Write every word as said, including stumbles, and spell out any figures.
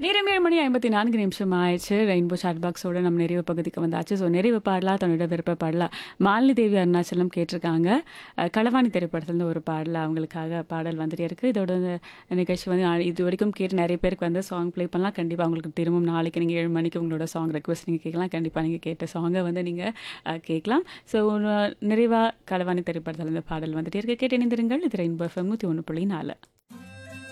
நேரம் ஏழு மணி ஐம்பத்தி நான்கு நிமிஷம் ஆயிடுச்சு. ரெயின்போ சாட் பாக்ஸோட நம்ம நிறைவு பகுதிக்கு வந்தாச்சு. ஸோ நிறைவு பாடலா தன்னோட விருப்ப பாடலா மாலினி தேவி அருணாச்சலம் கேட்டிருக்காங்க. அஹ், களவாணி திரைப்படத்துலேருந்து ஒரு பாடல் அவங்களுக்காக பாடல் வந்துட்டே இருக்குது. இதோட இந்த நிகழ்ச்சி வந்து நான் இது வரைக்கும் கேட்டு நிறைய பேருக்கு வந்து சாங் ப்ளே பண்ணலாம். கண்டிப்பாக உங்களுக்கு திரும்பவும் நாளைக்கு நீங்கள் ஏழு மணிக்கு உங்களோட சாங் ரெக்வஸ்ட் நீங்கள் கேட்கலாம். கண்டிப்பாக நீங்கள் கேட்ட சாங்கை வந்து நீங்கள் கேட்கலாம். ஸோ நிறைவாக களவாணி திரைப்படத்துலேருந்து பாடல் வந்துட்டே இருக்கு. கேட்டு இணைந்திருங்கள். இது ரெயின்போ எஃப்எம் நூற்றி ஒன்று புள்ளி நாலு.